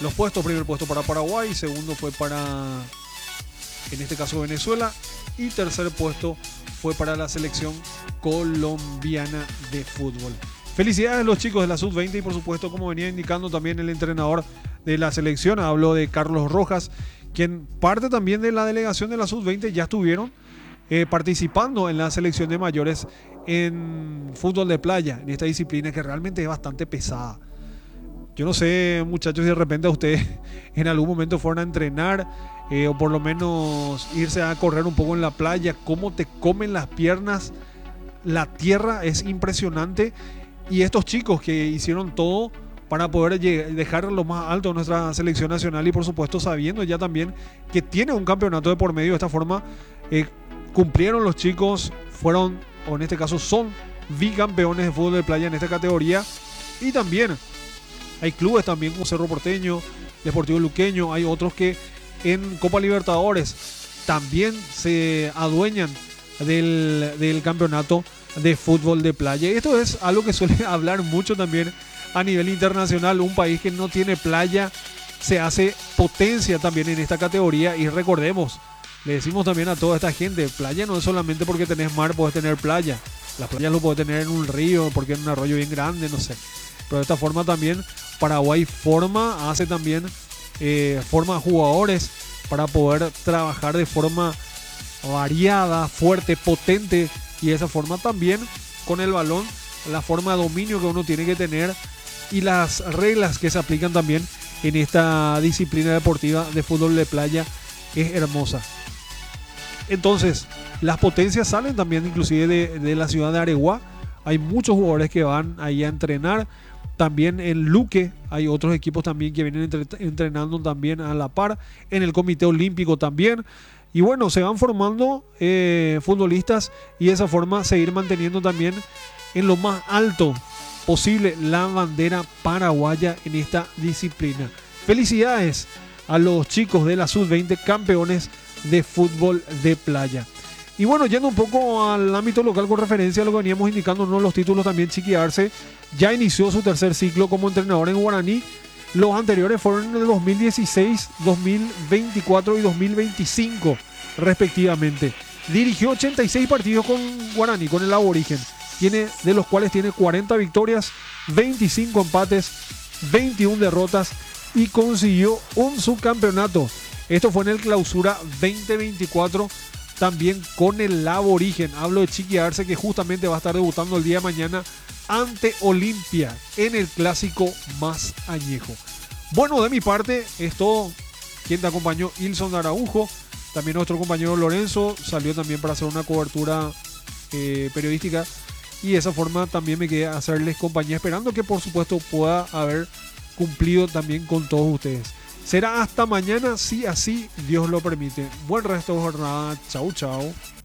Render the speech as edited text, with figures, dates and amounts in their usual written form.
los puestos. Primer puesto para Paraguay, segundo fue para, en este caso, Venezuela, y tercer puesto fue para la selección colombiana de fútbol. Felicidades a los chicos de la Sub-20 y por supuesto, como venía indicando también el entrenador de la selección, hablo de Carlos Rojas, quien parte también de la delegación de la Sub-20, ya estuvieron participando en la selección de mayores en fútbol de playa, en esta disciplina que realmente es bastante pesada. Yo no sé, muchachos, si de repente a ustedes en algún momento fueron a entrenar o por lo menos irse a correr un poco en la playa, cómo te comen las piernas, la tierra es impresionante. Y estos chicos que hicieron todo para poder dejar lo más alto de nuestra selección nacional y por supuesto sabiendo ya también que tiene un campeonato de por medio, de esta forma cumplieron los chicos, fueron, o en este caso son bicampeones de fútbol de playa en esta categoría. Y también hay clubes también como Cerro Porteño, Deportivo Luqueño, hay otros que en Copa Libertadores también se adueñan del campeonato de fútbol de playa. Y esto es algo que suele hablar mucho también a nivel internacional. Un país que no tiene playa se hace potencia también en esta categoría. Y recordemos, le decimos también a toda esta gente, playa no es solamente porque tenés mar, podés tener playa. Las playas lo podés tener en un río, porque en un arroyo bien grande, no sé. Pero de esta forma también Paraguay hace también forma jugadores para poder trabajar de forma variada, fuerte, potente, y de esa forma también con el balón, la forma de dominio que uno tiene que tener y las reglas que se aplican también en esta disciplina deportiva de fútbol de playa es hermosa. Entonces, las potencias salen también inclusive de la ciudad de Areguá. Hay muchos jugadores que van ahí a entrenar. También en Luque hay otros equipos también que vienen entrenando también a la par. En el Comité Olímpico también. Y bueno, se van formando futbolistas y de esa forma seguir manteniendo también en lo más alto posible la bandera paraguaya en esta disciplina. Felicidades a los chicos de la Sub-20, campeones de fútbol de playa. Y bueno, yendo un poco al ámbito local con referencia a lo que veníamos indicando, uno de los títulos también, Chiqui Arce ya inició su tercer ciclo como entrenador en Guaraní. Los anteriores fueron en el 2016, 2024 y 2025 respectivamente. Dirigió 86 partidos con Guaraní, con el aborigen, de los cuales tiene 40 victorias, 25 empates, 21 derrotas y consiguió un subcampeonato. Esto fue en el Clausura 2024, también con el aborigen. Hablo de Chiqui Arce, que justamente va a estar debutando el día de mañana ante Olimpia en el clásico más añejo. Bueno, de mi parte es todo. Quien te acompañó, Ilson Araujo. También nuestro compañero Lorenzo salió también para hacer una cobertura periodística. Y de esa forma también me quedé a hacerles compañía, esperando que por supuesto pueda haber cumplido también con todos ustedes. Será hasta mañana, si así Dios lo permite. Buen resto de jornada. Chau, chau.